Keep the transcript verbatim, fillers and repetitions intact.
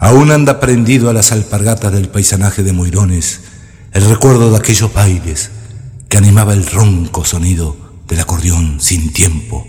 Aún anda prendido a las alpargatas del paisanaje de Moirones el recuerdo de aquellos bailes que animaba el ronco sonido del acordeón sin tiempo